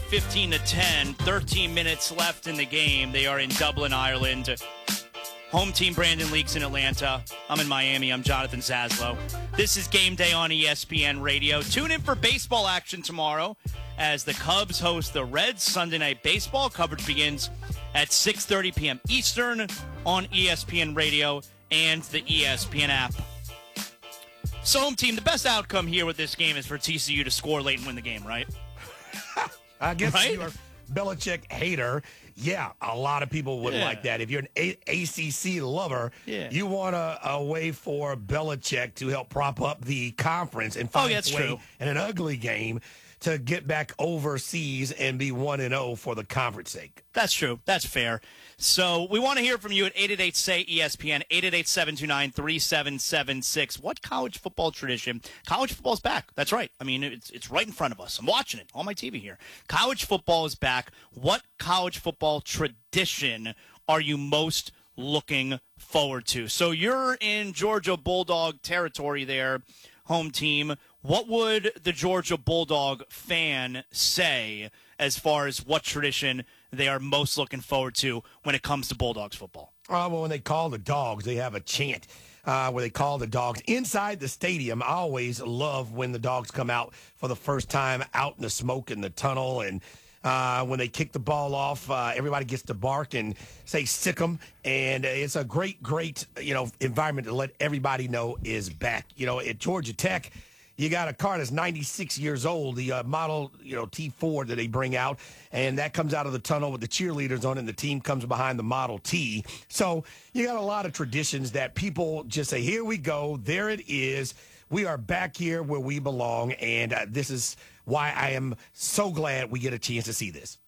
15-10, 13 minutes left in the game. They are in Dublin, Ireland. Home team Brandon Leaks in Atlanta. I'm in Miami. I'm Jonathan Zaslow. This is Game Day on ESPN Radio. Tune in for baseball action tomorrow as the Cubs host the Reds. Sunday Night Baseball coverage begins at 6:30 p.m. Eastern on ESPN Radio and the ESPN app. So, home team, the best outcome here with this game is for TCU to score late and win the game, right? I guess Right? you're a Belichick hater. Yeah, a lot of people would like that. If you're an ACC lover, you want a way for Belichick to help prop up the conference and find a way in an ugly game to get back overseas and be 1-0 for the conference sake. That's true. That's fair. So we want to hear from you at 888-SAY-ESPN, 888-729-3776. What college football tradition? College football's back. That's right. I mean, it's right in front of us. I'm watching it on my TV here. College football is back. What college football tradition are you most looking forward to? So you're in Georgia Bulldog territory there, home team. What would the Georgia Bulldog fan say as far as what tradition they are most looking forward to when it comes to Bulldogs football? Well, when they call the dogs, they have a chant where they call the dogs inside the stadium. I always love when the dogs come out for the first time out in the smoke in the tunnel, and when they kick the ball off, everybody gets to bark and say "sick 'em," and it's a great environment to let everybody know is back. At Georgia Tech, you got a car that's 96 years old, the model, T4 that they bring out, and that comes out of the tunnel with the cheerleaders on it, and the team comes behind the Model T. So you got a lot of traditions that people just say, here we go, there it is. We are back here where we belong, and this is why I am so glad we get a chance to see this.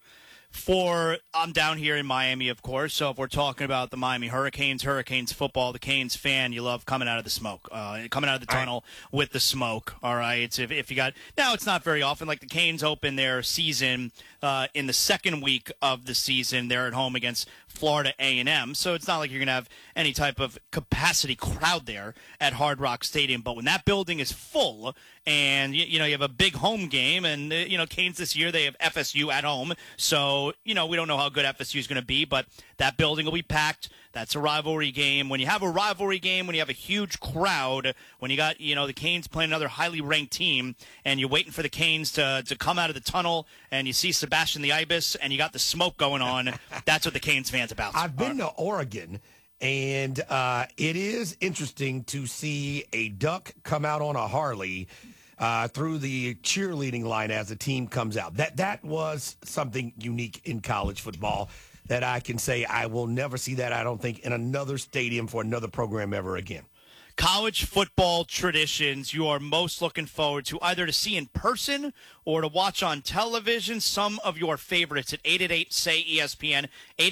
I'm down here in Miami, of course, so if we're talking about the Miami Hurricanes football, the Canes fan, you love coming out of the smoke, coming out of the tunnel with the smoke, all right? If you got, now it's not very often, like the Canes open their season in the second week of the season. They're at home against Florida A&M, so it's not like you're going to have any type of capacity crowd there at Hard Rock Stadium, but when that building is full and, you have a big home game, and, Canes this year, they have FSU at home, so, we don't know how good FSU is going to be, but that building will be packed. That's a rivalry game. When you have a rivalry game, when you have a huge crowd, when you got, the Canes playing another highly ranked team, and you're waiting for the Canes to come out of the tunnel, and you see Sebastian the Ibis, and you got the smoke going on, that's what the Canes fans about. I've been to Oregon, and it is interesting to see a duck come out on a Harley through the cheerleading line as the team comes out. That was something unique in college football that I can say I will never see that, I don't think, in another stadium for another program ever again. College football traditions you are most looking forward to, either to see in person or to watch on television. Some of your favorites at 888-SAY-ESPN,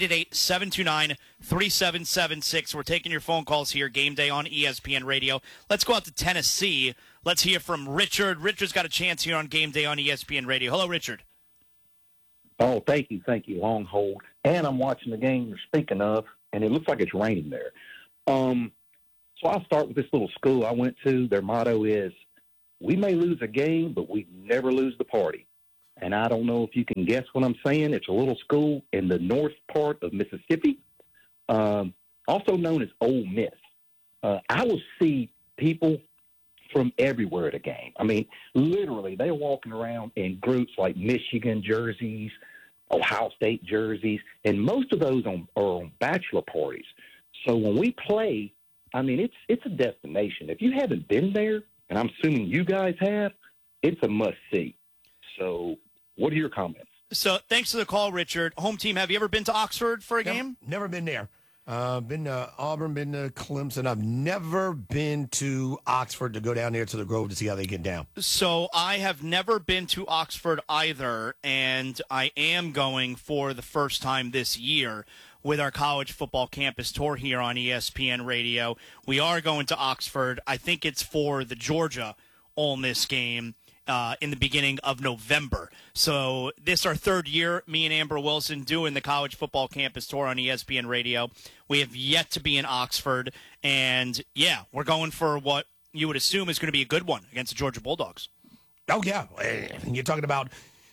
888-729-3776. We're taking your phone calls here, Game Day on ESPN Radio. Let's go out to Tennessee. Let's hear from Richard. Richard's got a chance here on Game Day on ESPN Radio. Hello, Richard. Oh, thank you. Long hold. And I'm watching the game you're speaking of, and it looks like it's raining there. So I'll start with this little school I went to. Their motto is, we may lose a game, but we never lose the party. And I don't know if you can guess what I'm saying. It's a little school in the north part of Mississippi, also known as Ole Miss. I will see people from everywhere at a game. I mean, literally, they're walking around in groups like Michigan jerseys, Ohio State jerseys, and most of those are on bachelor parties. So when we play, I mean, it's a destination. If you haven't been there, and I'm assuming you guys have, it's a must-see. So what are your comments? So thanks for the call, Richard. Home team, have you ever been to Oxford for a game? Never been there. Been to Auburn, been to Clemson. I've never been to Oxford to go down there to the Grove to see how they get down. So I have never been to Oxford either, and I am going for the first time this year with our college football campus tour here on ESPN Radio. We are going to Oxford. I think it's for the Georgia Ole Miss game in the beginning of November. So this is our third year, me and Amber Wilson doing the college football campus tour on ESPN Radio. We have yet to be in Oxford, and yeah, we're going for what you would assume is going to be a good one against the Georgia Bulldogs. Oh, yeah. You're talking about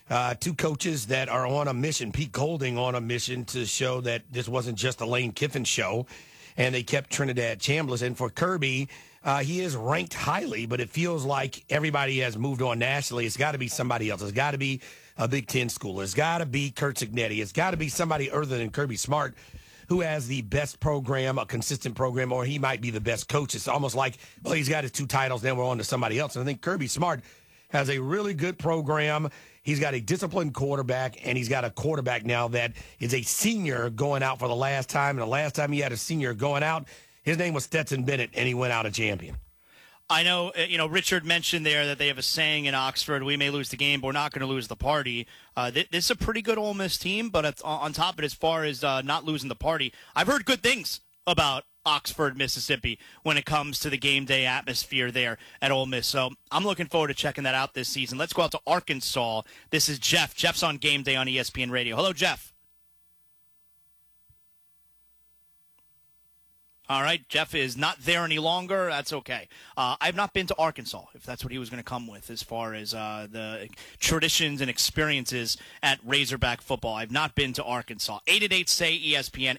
Two coaches that are on a mission. Pete Golding on a mission to show that this wasn't just a Lane Kiffin show, and they kept Trinidad Chambliss. And for Kirby, he is ranked highly, but it feels like everybody has moved on nationally. It's got to be somebody else. It's got to be a Big Ten school. It's got to be Kurt Cignetti. It's got to be somebody other than Kirby Smart who has the best program, a consistent program, or he might be the best coach. It's almost like, well, he's got his 2 titles, then we're on to somebody else. And I think Kirby Smart has a really good program. He's got a disciplined quarterback, and he's got a quarterback now that is a senior going out for the last time. And the last time he had a senior going out, his name was Stetson Bennett, and he went out a champion. I know, Richard mentioned there that they have a saying in Oxford, we may lose the game, but we're not going to lose the party. This is a pretty good Ole Miss team, but it's, on top of it, as far as not losing the party, I've heard good things about Oxford, Mississippi, when it comes to the game day atmosphere there at Ole Miss. So I'm looking forward to checking that out this season. Let's go out to Arkansas. This is Jeff. Jeff's on Game Day on ESPN Radio. Hello, Jeff. All right, Jeff is not there any longer. That's okay. I've not been to Arkansas, if that's what he was going to come with, as far as the traditions and experiences at Razorback football. I've not been to Arkansas. 888-SAY-ESPN,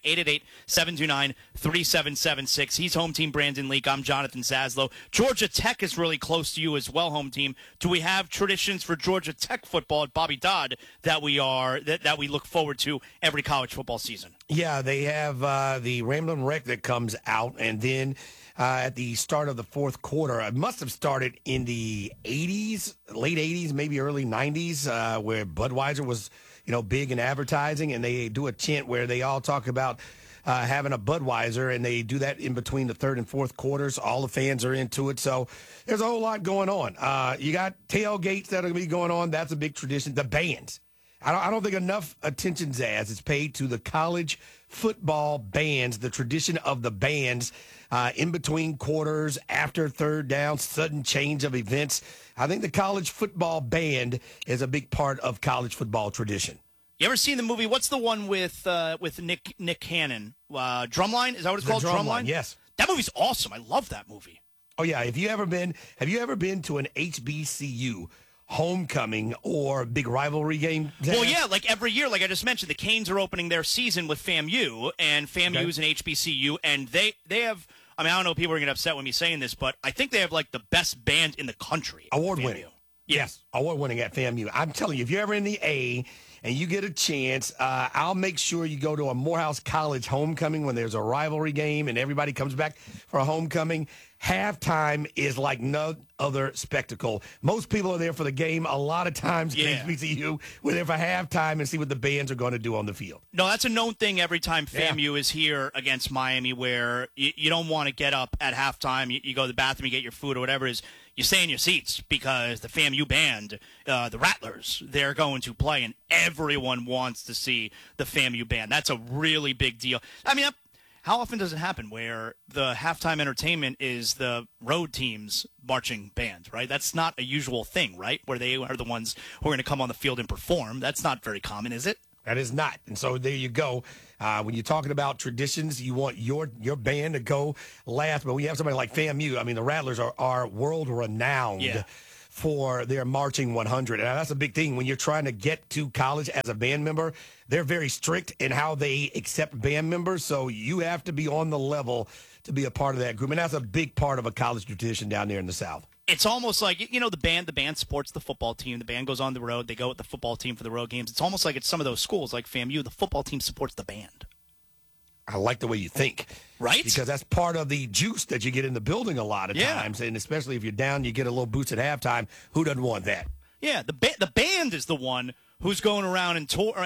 888-729-3776. He's home team Brandon Leak. I'm Jonathan Zaslow. Georgia Tech is really close to you as well, home team. Do we have traditions for Georgia Tech football at Bobby Dodd that we look forward to every college football season? Yeah, they have the Ramblin' Wreck that comes out, and then at the start of the fourth quarter, it must have started in the 80s, late 80s, maybe early 90s, where Budweiser was, big in advertising, and they do a chant where they all talk about having a Budweiser, and they do that in between the third and fourth quarters. All the fans are into it, so there's a whole lot going on. You got tailgates that are going to be going on. That's a big tradition. The bands. I don't think enough attention, Zaz, is paid to the college football bands, the tradition of the bands in between quarters, after third down, sudden change of events. I think the college football band is a big part of college football tradition. You ever seen the movie? What's the one with Nick Cannon? Drumline? Is that what it's called? Drumline? Yes. That movie's awesome. I love that movie. Oh yeah. Have you ever been to an HBCU homecoming or big rivalry game? Well, yeah, like every year, like I just mentioned, the Canes are opening their season with FAMU, and FAMU is an HBCU, and they have, I don't know if people are going to get upset with me saying this, but I think they have like the best band in the country. Award-winning. Yes, award-winning at FAMU. I'm telling you, if you're ever in the A and you get a chance, I'll make sure you go to a Morehouse College homecoming when there's a rivalry game and everybody comes back for a homecoming. Halftime is like no other spectacle. Most people are there for the game. A lot of times, HBCU, we're there for halftime and see what the bands are going to do on the field. No, that's a known thing every time FAMU is here against Miami, where you don't want to get up at halftime. You go to the bathroom, you get your food or whatever it is. You stay in your seats because the FAMU band, the Rattlers, they're going to play, and everyone wants to see the FAMU band. That's a really big deal. How often does it happen where the halftime entertainment is the road team's marching band, right? That's not a usual thing, right? Where they are the ones who are going to come on the field and perform. That's not very common, is it? That is not. And so there you go. When you're talking about traditions, you want your band to go last. But when you have somebody like FAMU, the Rattlers are world-renowned for their Marching 100. And that's a big thing. When you're trying to get to college as a band member, they're very strict in how they accept band members. So you have to be on the level to be a part of that group. And that's a big part of a college tradition down there in the South. It's almost like, the band supports the football team. The band goes on the road. They go with the football team for the road games. It's almost like it's some of those schools like FAMU. The football team supports the band. I like the way you think. Right? Because that's part of the juice that you get in the building a lot of times. And especially if you're down, you get a little boost at halftime. Who doesn't want that? Yeah, the band is the one who's going around and tour,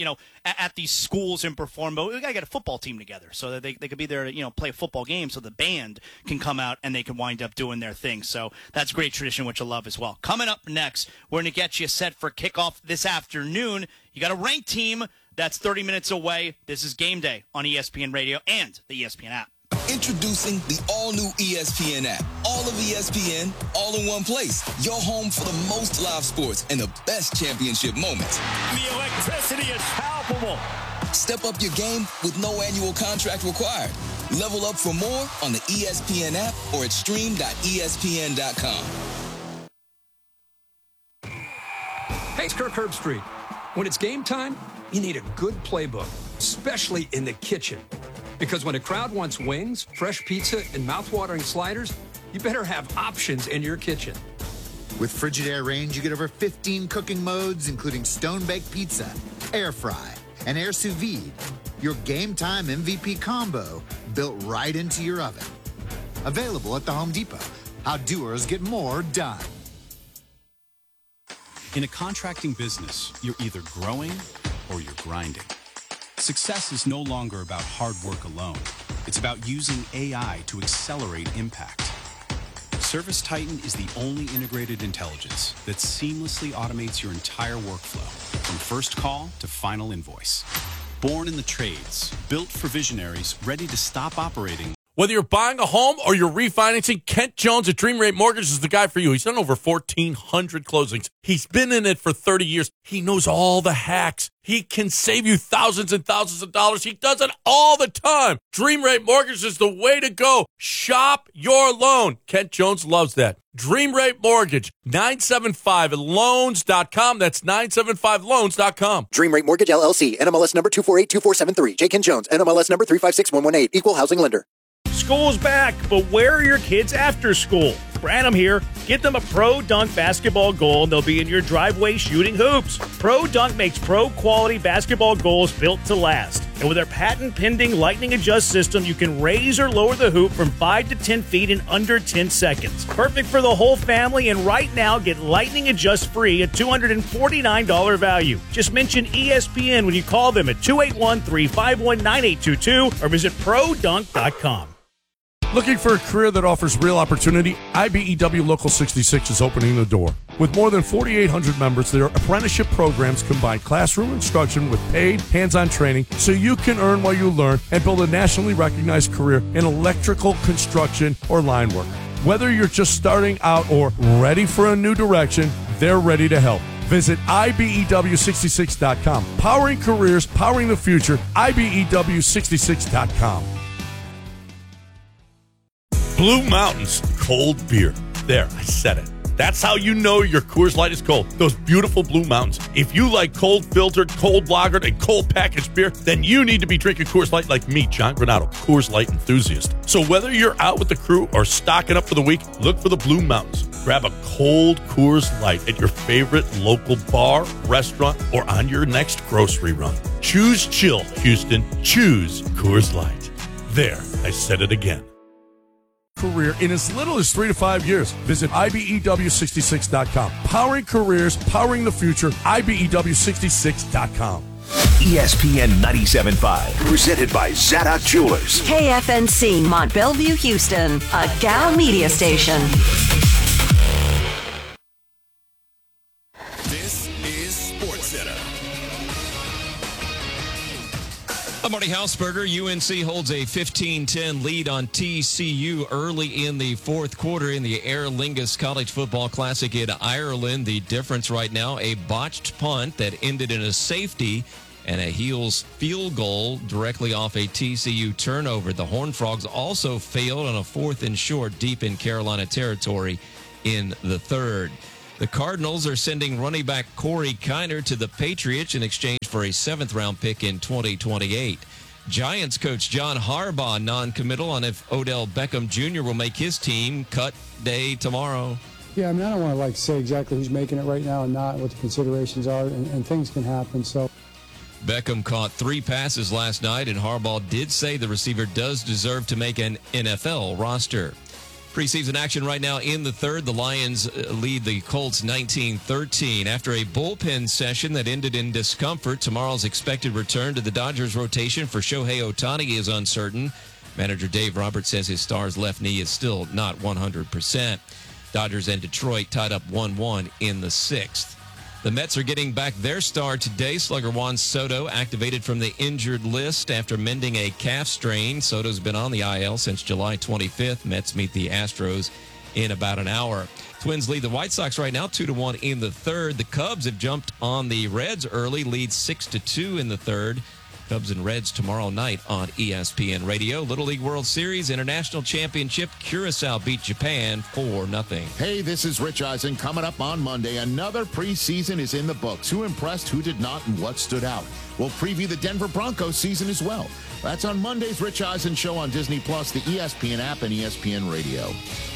at these schools and perform. But we got to get a football team together so that they could be there to, play a football game so the band can come out and they can wind up doing their thing. So that's a great tradition, which I love as well. Coming up next, we're going to get you set for kickoff this afternoon. You got a ranked team that's 30 minutes away. This is Game Day on ESPN Radio and the ESPN app. Introducing the all-new ESPN app. All of ESPN, all in one place. Your home for the most live sports and the best championship moments. The electricity is palpable. Step up your game with no annual contract required. Level up for more on the ESPN app or at stream.espn.com. Hey, it's Kirk Herbstreit. When it's game time, you need a good playbook, especially in the kitchen. Because when a crowd wants wings, fresh pizza, and mouthwatering sliders, you better have options in your kitchen. With Frigidaire range, you get over 15 cooking modes, including stone-baked pizza, air fry, and air sous vide. Your game time MVP combo built right into your oven. Available at the Home Depot. How doers get more done. In a contracting business, you're either growing or you're grinding. Success is no longer about hard work alone. It's about using AI to accelerate impact. ServiceTitan is the only integrated intelligence that seamlessly automates your entire workflow, from first call to final invoice. Born in the trades, built for visionaries, ready to stop operating. Whether you're buying a home or you're refinancing, Kent Jones at Dream Rate Mortgage is the guy for you. He's done over 1,400 closings. He's been in it for 30 years. He knows all the hacks. He can save you thousands and thousands of dollars. He does it all the time. Dream Rate Mortgage is the way to go. Shop your loan. Kent Jones loves that. Dream Rate Mortgage, 975loans.com. That's 975loans.com. Dream Rate Mortgage, LLC, NMLS number 2482473. J. Kent Jones, NMLS number 356118. Equal housing lender. School's back, but where are your kids after school? Branham here. Get them a Pro Dunk basketball goal, and they'll be in your driveway shooting hoops. Pro Dunk makes pro-quality basketball goals built to last. And with their patent-pending Lightning Adjust system, you can raise or lower the hoop from 5 to 10 feet in under 10 seconds. Perfect for the whole family, and right now, get Lightning Adjust free at $249 value. Just mention ESPN when you call them at 281-351-9822 or visit produnk.com. Looking for a career that offers real opportunity? IBEW Local 66 is opening the door. With more than 4,800 members, their apprenticeship programs combine classroom instruction with paid, hands-on training so you can earn while you learn and build a nationally recognized career in electrical construction or line work. Whether you're just starting out or ready for a new direction, they're ready to help. Visit IBEW66.com. Powering careers, powering the future, IBEW66.com. Blue Mountains cold beer. There, I said it. That's how you know your Coors Light is cold. Those beautiful Blue Mountains. If you like cold filtered, cold lagered, and cold packaged beer, then you need to be drinking Coors Light like me, John Granado, Coors Light enthusiast. So whether you're out with the crew or stocking up for the week, look for the Blue Mountains. Grab a cold Coors Light at your favorite local bar, restaurant, or on your next grocery run. Choose chill, Houston. Choose Coors Light. There, I said it again. Career in as little as 3 to 5 years. Visit IBEW66.com. Powering careers, powering the future, IBEW66.com. ESPN 97.5, presented by Zadok Jewelers. KFNC, Mont Bellevue, Houston, a Gal Media station. This is SportsCenter. I'm Marty Hausberger. UNC holds a 15-10 lead on TCU early in the fourth quarter in the Aer Lingus College Football Classic in Ireland. The difference right now, a botched punt that ended in a safety and a Heels field goal directly off a TCU turnover. The Horned Frogs also failed on a 4th and short deep in Carolina territory in the third. The Cardinals are sending running back Corey Kiner to the Patriots in exchange for a 7th-round pick in 2028. Giants coach John Harbaugh non-committal on if Odell Beckham Jr. will make his team cut day tomorrow. Yeah, I mean, I don't want to say exactly who's making it right now and not, what the considerations are, and things can happen. So Beckham caught 3 passes last night, and Harbaugh did say the receiver does deserve to make an NFL roster. Preseason action right now in the third. The Lions lead the Colts 19-13. After a bullpen session that ended in discomfort, tomorrow's expected return to the Dodgers rotation for Shohei Ohtani is uncertain. Manager Dave Roberts says his star's left knee is still not 100%. Dodgers and Detroit tied up 1-1 in the 6th. The Mets are getting back their star today. Slugger Juan Soto activated from the injured list after mending a calf strain. Soto's been on the IL since July 25th. Mets meet the Astros in about an hour. Twins lead the White Sox right now 2-1 in the third. The Cubs have jumped on the Reds early, lead 6-2 in the third. Cubs and Reds tomorrow night on ESPN Radio. Little League World Series International Championship. Curacao beat Japan 4-0. Hey, this is Rich Eisen. Coming up on Monday, another preseason is in the books. Who impressed, who did not, and what stood out. We'll preview the Denver Broncos season as well. That's on Monday's Rich Eisen Show on Disney+, the ESPN app, and ESPN Radio.